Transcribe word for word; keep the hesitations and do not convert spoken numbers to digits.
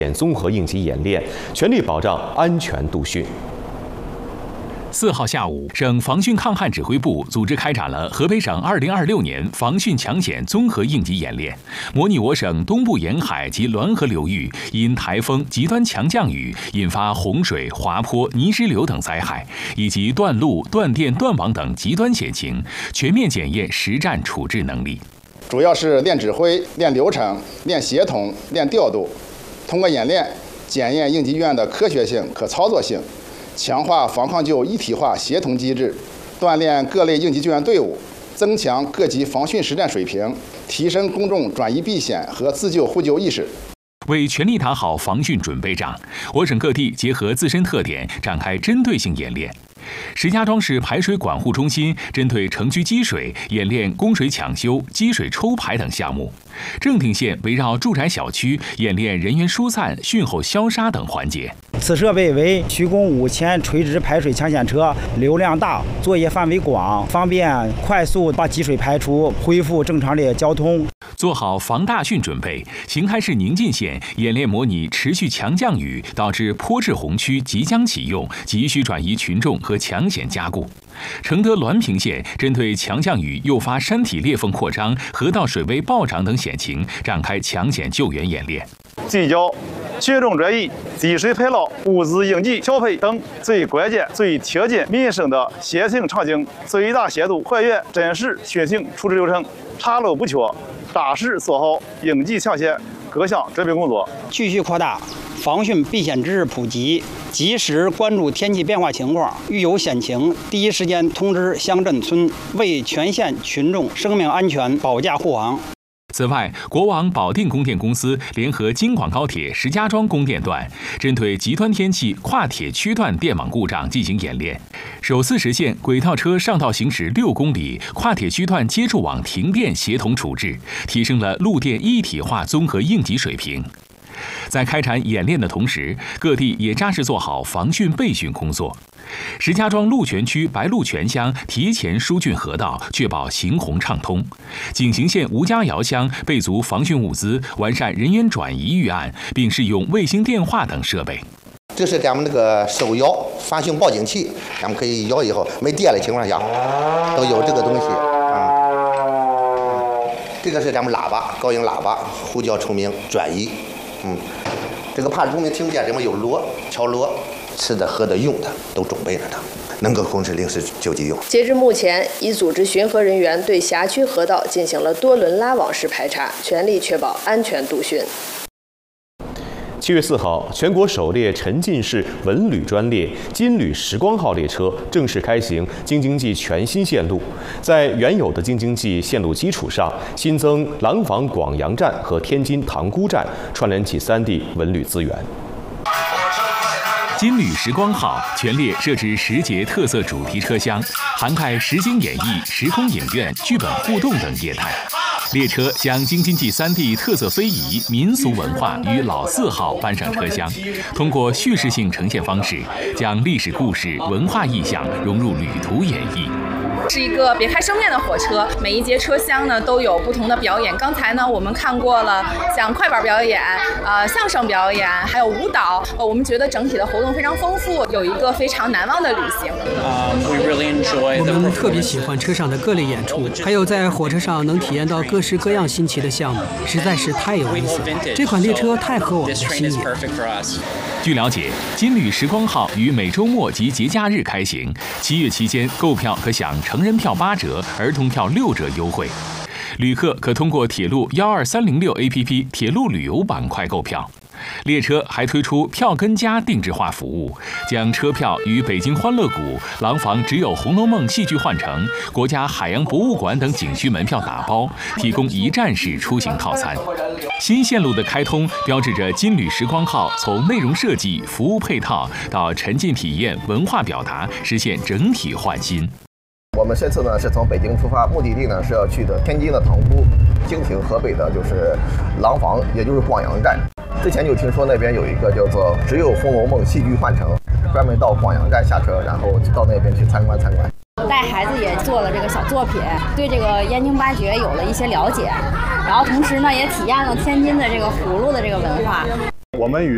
综合应急演练，全力保障安全度训。 四号下午，省防汛抗旱指挥部组织开展了河北省二零二六年防汛抢险综合应急演练，模拟我省东部沿海及滦河流域因台风、极端强降雨引发洪水、滑坡、泥石流等灾害，以及断路、断电、断网等极端险情，全面检验实战处置能力。 主要是练指挥、练流程、练协同、练调度，通过演练检验应急预案的科学性、可操作性。强化防抗救一体化协同机制，锻炼各类应急救援队伍，增强各级防汛实战水平，提升公众转移避险和自救互救意识。 为全力打好防汛准备仗，我省各地结合自身特点，展开针对性演练。石家庄市排水管护中心针对城区积水演练供水抢修、积水抽排等项目；正定县围绕住宅小区演练人员疏散、汛后消杀等环节。 此设备为虚公五千垂直排水抢险车，流量大，作业范围广，方便快速把积水排出，恢复正常的交通。 做好防大汛准备，邢台市宁晋县演练模拟持续强降雨导致坡质洪区即将启用，急需转移群众和抢险加固。承德滦平县针对强降雨诱发山体裂缝扩张、河道水位暴涨等险情，展开抢险救援演练。 聚焦群众转移、积水排涝、物资应急调配等最关键、最贴近民生的险情场景，最大限度还原真实汛情处置流程，查漏补缺，扎实做好应急抢险各项准备工作， 继续扩大防汛避险知识普及，及时关注天气变化情况，遇有险情第一时间通知乡镇村，为全县群众生命安全保驾护航。 此外，国网保定供电公司联合京广高铁石家庄供电段，针对极端天气跨铁区段电网故障进行演练，首次实现轨道车上道行驶六公里，跨铁区段接触网停电协同处置，提升了路电一体化综合应急水平。在开展演练的同时，各地也扎实做好防汛备汛工作。石家庄鹿泉区白鹿泉乡提前疏浚河道，确保行洪畅通；景行县吴家窑乡备足防汛物资，完善人员转移预案，并试用卫星电话等设备。 这是咱们那个手摇防汛报警器，咱们可以摇以后没电的情况下都有这个东西啊、嗯。这个是咱们喇叭，高音喇叭，呼叫虫鸣转移。嗯，这个怕虫鸣听不见，这边有锣、敲锣，吃的、喝的、用的都准备着呢，能够控制临时救急用。 截至目前，已组织巡河人员对辖区河道进行了多轮拉网式排查，全力确保安全度汛。 七月四号，全国首列沉浸式文旅专列金旅时光号列车正式开行京津冀全新线路，在原有的京津冀线路基础上，新增廊坊广阳站和天津塘沽站，串联起三地文旅资源。 金旅时光号全列设置十节特色主题车厢，涵盖实景演绎、时空影院、剧本互动等业态。列车将京津冀三地特色非遗、民俗文化与老字号搬上车厢，通过叙事性呈现方式，将历史故事、文化意象融入旅途演绎。 是一个别开生面的火车，每一节车厢呢都有不同的表演。刚才呢我们看过了像快板表演、呃相声表演，还有舞蹈。呃，我们觉得整体的活动非常丰富，有一个非常难忘的旅行。 我们特别喜欢车上的各类演出，还有在火车上能体验到各式各样新奇的项目，实在是太有意思了。这款列车太合我们的心意。 据了解，金旅时光号于每周末及节假日开行，七月期间购票可享成人票八折、儿童票六折优惠。旅客可通过铁路幺二三零六 A P P 铁路旅游板块购票。列车还推出票根加定制化服务，将车票与北京欢乐谷、廊坊只有《红楼梦》戏剧换乘、国家海洋博物馆等景区门票打包，提供一站式出行套餐。新线路的开通，标志着金旅时光号从内容设计、服务配套到沉浸体验、文化表达，实现整体焕新。 我们这次呢是从北京出发，目的地呢是要去的天津的塘沽，经停河北的就是廊坊，也就是广阳站。之前就听说那边有一个叫做只有《红楼梦》戏剧换乘，专门到广阳站下车，然后到那边去参观参观。 带孩子也做了这个小作品，对这个燕京八绝有了一些了解，然后同时呢也体验了天津的这个葫芦的这个文化。 我们与